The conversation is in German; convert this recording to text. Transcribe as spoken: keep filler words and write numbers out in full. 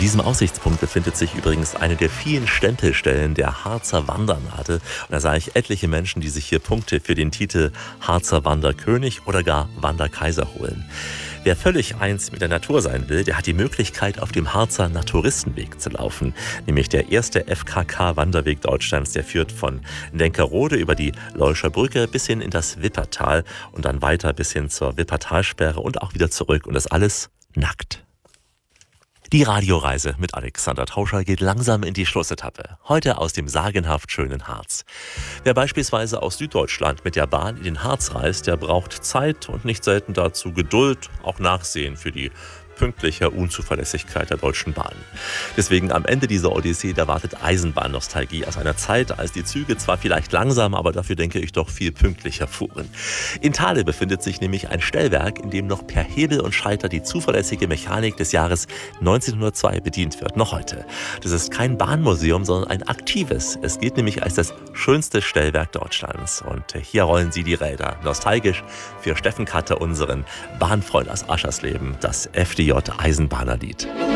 diesem Aussichtspunkt befindet sich übrigens eine der vielen Stempelstellen der Harzer Wandernadel. Und da sah ich etliche Menschen, die sich hier Punkte für den Titel Harzer Wanderkönig oder gar Wanderkaiser holen. Wer völlig eins mit der Natur sein will, der hat die Möglichkeit, auf dem Harzer Naturistenweg zu laufen. Nämlich der erste F K K-Wanderweg Deutschlands, der führt von Lenkerode über die Leuscher Brücke bis hin in das Wippertal und dann weiter bis hin zur Wippertalsperre und auch wieder zurück. Und das alles nackt. Die Radioreise mit Alexander Tauscher geht langsam in die Schlussetappe. Heute aus dem sagenhaft schönen Harz. Wer beispielsweise aus Süddeutschland mit der Bahn in den Harz reist, der braucht Zeit und nicht selten dazu Geduld, auch Nachsehen für die pünktliche Unzuverlässigkeit der Deutschen Bahn. Deswegen am Ende dieser Odyssee, da wartet Eisenbahnnostalgie aus einer Zeit, als die Züge zwar vielleicht langsam, aber dafür denke ich doch viel pünktlicher fuhren. In Thale befindet sich nämlich ein Stellwerk, in dem noch per Hebel und Schalter die zuverlässige Mechanik des Jahres neunzehnhundertzwei bedient wird, noch heute. Das ist kein Bahnmuseum, sondern ein aktives. Es gilt nämlich als das schönste Stellwerk Deutschlands. Und hier rollen sie die Räder. Nostalgisch für Steffen Katte, unseren Bahnfreund aus Aschersleben, das F D J Eisenbahnerlied.